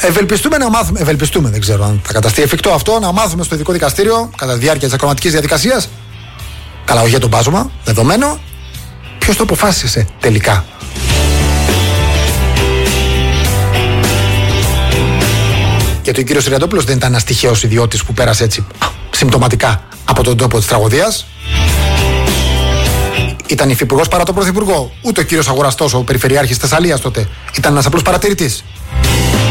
Ευελπιστούμε να μάθουμε. Ευελπιστούμε, δεν ξέρω αν θα καταστεί εφικτό αυτό, να μάθουμε στο ειδικό δικαστήριο κατά τη διάρκεια της ακροματικής διαδικασίας. Καλά, όχι για τον πάζωμα, δεδομένο. Ποιος το αποφάσισε τελικά. Γιατί ο κύριος Ριαντόπουλος δεν ήταν ένας τυχαίος ιδιώτης που πέρασε έτσι συμπτωματικά από τον τόπο της τραγωδίας. Ήταν υφυπουργός παρά τον πρωθυπουργό. Ούτε ο κύριος Αγοραστός, ο περιφερειάρχης Θεσσαλίας τότε. Ήταν ένας απλός παρατηρητής.